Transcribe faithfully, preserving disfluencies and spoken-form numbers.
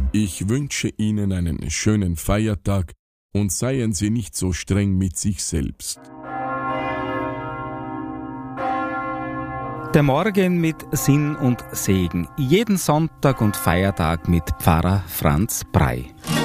Ich wünsche Ihnen einen schönen Feiertag und seien Sie nicht so streng mit sich selbst. Der Morgen mit Sinn und Segen. Jeden Sonntag und Feiertag mit Pfarrer Franz Brey.